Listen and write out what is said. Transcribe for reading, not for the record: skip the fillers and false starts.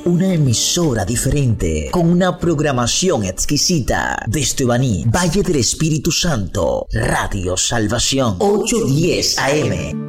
una emisora diferente, con una programación exquisita. Desde Baní, Valle del Espíritu Santo, Radio Salvación, 810 AM.